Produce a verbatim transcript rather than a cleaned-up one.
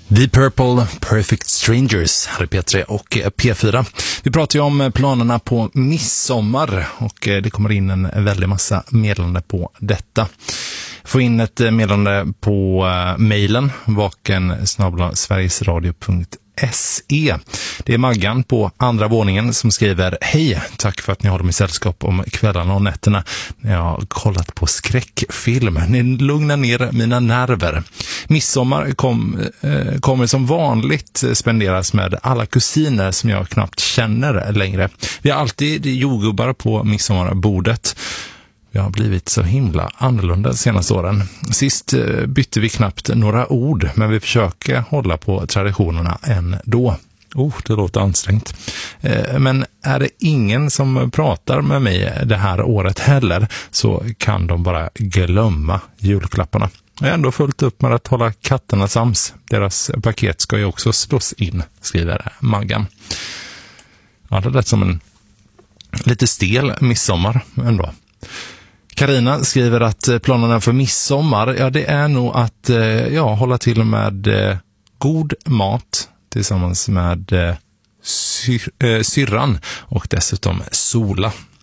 The Purple, Perfect Strangers, här är P tre och P fyra. Vi pratar ju om planerna på midsommar och det kommer in en väldigt massa meddelande på detta. Få in ett meddelande på mejlen vaken snabel-a sverigesradio punkt se. Det är Maggan på andra våningen som skriver: hej, tack för att ni har dem i sällskap om kvällarna och nätterna när jag har kollat på skräckfilm. Ni lugnar ner mina nerver. Midsommar kom, eh, kommer som vanligt spenderas med alla kusiner som jag knappt känner längre. Vi har alltid jordgubbar på midsommarbordet. Vi har blivit så himla annorlunda de senaste åren. Sist bytte vi knappt några ord, men vi försöker hålla på traditionerna ändå. Oh, det låter ansträngt. Men är det ingen som pratar med mig det här året heller så kan de bara glömma julklapparna. Jag har ändå fullt upp med att hålla katterna sams. Deras paket ska ju också slås in, skriver Maggan. Ja, det lät som en lite stel midsommar ändå. Carina skriver att planerna för midsommar, ja det är nog att ja, hålla till med eh, god mat tillsammans med eh, syr, eh, syrran och dessutom sola.